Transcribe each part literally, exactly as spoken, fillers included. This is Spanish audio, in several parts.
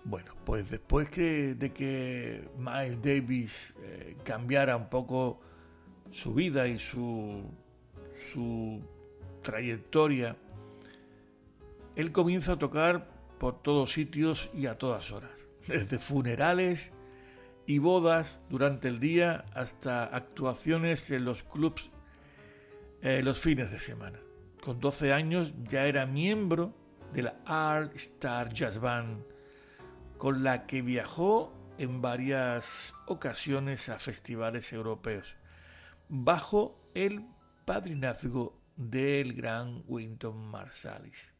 Bueno, pues después que, de que Miles Davis eh, cambiara un poco su vida y su, su trayectoria, él comienza a tocar por todos sitios y a todas horas, desde funerales y bodas durante el día hasta actuaciones en los clubs eh, los fines de semana. Con doce años ya era miembro de la All Star Jazz Band, con la que viajó en varias ocasiones a festivales europeos, bajo el padrinazgo del gran Wynton Marsalis.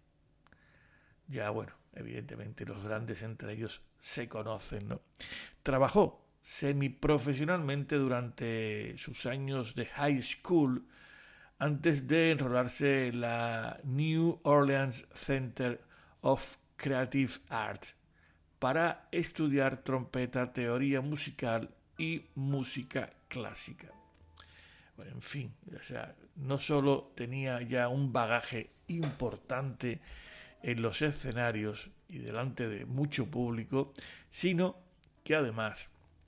Ya bueno, evidentemente los grandes entre ellos se conocen, ¿no? Trabajó semiprofesionalmente durante sus años de high school antes de enrolarse en la New Orleans Center of Creative Arts para estudiar trompeta, teoría musical y música clásica. Bueno, en fin, o sea, no solo tenía ya un bagaje importante en los escenarios y delante de mucho público, sino que además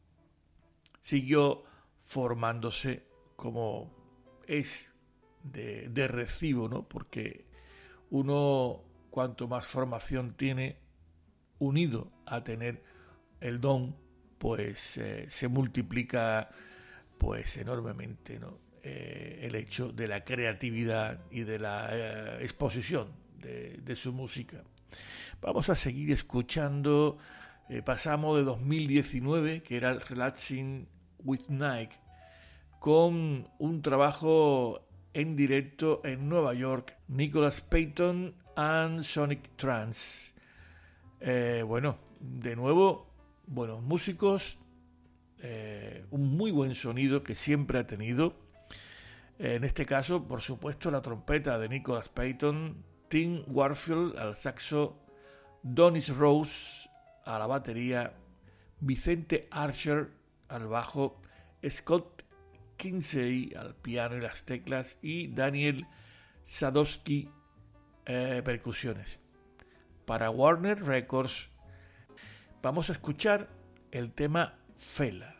siguió formándose como es de, de recibo, ¿no? Porque uno, cuanto más formación tiene, unido a tener el don, pues eh, se multiplica pues enormemente, ¿no? Eh, el hecho de la creatividad y de la eh, exposición de, de su música. Vamos a seguir escuchando. Eh, pasamos de dos mil diecinueve, que era el Relaxing with Nike, con un trabajo en directo en Nueva York, Nicholas Payton and Sonic Trance. Eh, bueno, de nuevo, buenos músicos, eh, un muy buen sonido que siempre ha tenido. Eh, en este caso, por supuesto, la trompeta de Nicholas Payton, Tim Warfield al saxo, Donis Rose a la batería, Vicente Archer al bajo, Scott Kinsey al piano y las teclas y Daniel Sadowski eh, percusiones. Para Warner Records vamos a escuchar el tema Fela.